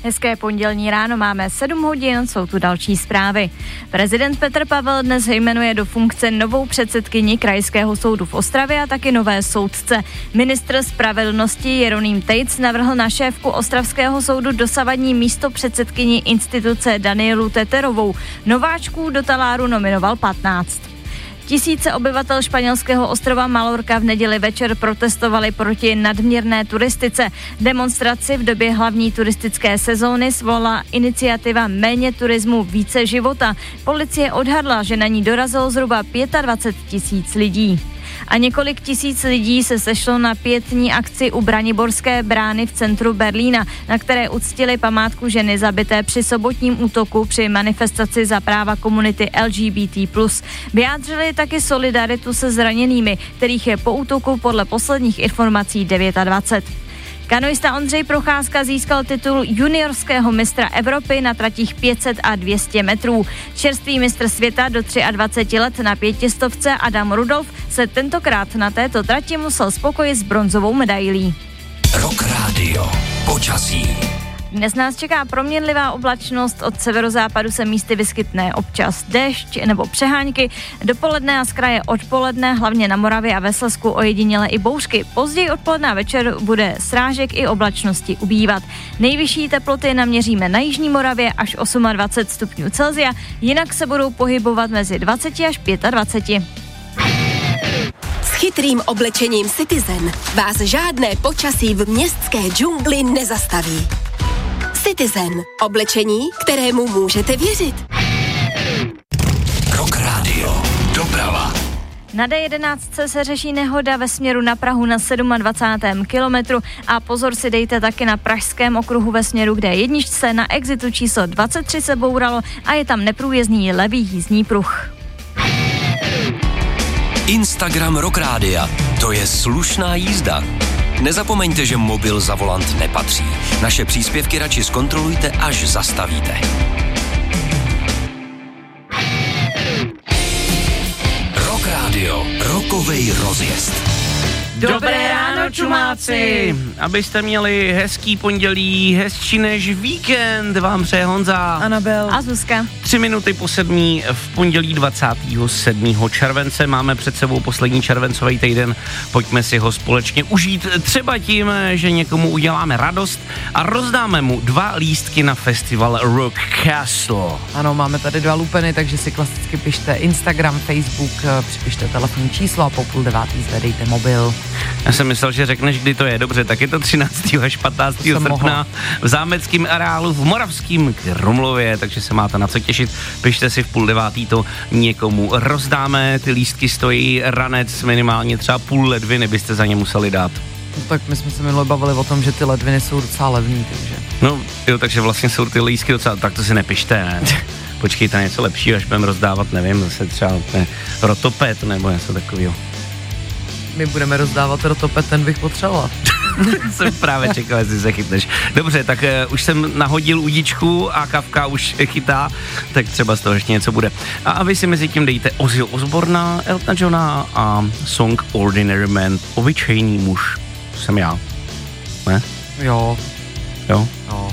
Hezké pondělní ráno, máme 7 hodin, jsou tu další zprávy. Prezident Petr Pavel dnes jmenuje do funkce novou předsedkyni Krajského soudu v Ostravě a taky nové soudce. Ministr spravedlnosti Jeroným Tejc navrhl na šéfku Ostravského soudu dosavadní místo předsedkyni instituce Danielu Teterovou. Nováčků do taláru nominoval 15. Tisíce obyvatel španělského ostrova Malorka v neděli večer protestovali proti nadměrné turistice. Demonstraci v době hlavní turistické sezóny svolala iniciativa Méně turismu, více života. Policie odhadla, že na ní dorazilo zhruba 25 000 lidí. A několik tisíc lidí se sešlo na pietní akci u Braniborské brány v centru Berlína, na které uctili památku ženy zabité při sobotním útoku při manifestaci za práva komunity LGBT+. Vyjádřili taky solidaritu se zraněnými, kterých je po útoku podle posledních informací 29. Kanoista Ondřej Procházka získal titul juniorského mistra Evropy na tratích 500 a 200 metrů. Čerstvý mistr světa do 23 let na 500 Adam Rudolf se tentokrát na této trati musel spokojit s bronzovou medailí. Rock Radio. Počasí. Dnes nás čeká proměnlivá oblačnost, od severozápadu se místy vyskytne občas déšť nebo přehánky, dopoledne a zkraje odpoledne, hlavně na Moravě a ve Slezsku ojediněle i bouřky. Později odpoledne a večer bude srážek i oblačnosti ubývat. Nejvyšší teploty naměříme na jižní Moravě až 28 stupňů Celsia, jinak se budou pohybovat mezi 20 až 25. S chytrým oblečením Citizen vás žádné počasí v městské džungli nezastaví. Citizen. Oblečení, kterému můžete věřit. Rock Radio. Doprava. Na D11 se řeší nehoda ve směru na Prahu na 27. kilometru a pozor si dejte taky na pražském okruhu ve směru k D1 na exitu číslo 23 se bouralo a je tam neprůjezdný levý jízdní pruh. Instagram Rock Rádia. To je slušná jízda. Nezapomeňte, že mobil za volant nepatří. Naše příspěvky radši zkontrolujte, až zastavíte. Rock Radio. Rokovej rozjezd. Dobré ráno, čumáci! Abyste měli hezký pondělí, hezčí než víkend, vám přeje Honza, Anabel a Zuzka. 3 minuty po 7 v pondělí 27. července. Máme před sebou poslední červencový týden, pojďme si ho společně užít. Třeba tím, že někomu uděláme radost a rozdáme mu 2 lístky na festival Rock Castle. Ano, máme tady 2 lupeny, takže si klasicky pište Instagram, Facebook, připište telefonní číslo a po 8:30 zvedejte mobil. Já jsem myslel, že řekneš, kdy to je. Dobře, tak je to 13. až 15. srpna v zámeckém areálu v Moravském Krumlově, takže se máte na co těšit. Pište si v 8:30, to někomu rozdáme. Ty lístky stojí ranec minimálně třeba půl ledviny, byste za ně museli dát. No, tak my jsme se minule bavili o tom, že ty ledviny jsou docela levný, takže. No jo, takže vlastně jsou ty lístky docela, tak to si nepište, ne? Počkejte, něco lepšího, až budeme rozdávat, nevím, zase třeba rotopet nebo něco takového. My budeme rozdávat rotopet, ten bych potřeboval. Jsem právě čekal, jestli se chytneš. Dobře, tak už jsem nahodil udičku a Kavka už chytá, tak třeba z toho ještě něco bude. A vy si mezi tím dejte Ozzyho Osborna, Eltona Johna a song Ordinary Man, obyčejný muž. To jsem já. Ne? Jo. Jo? No.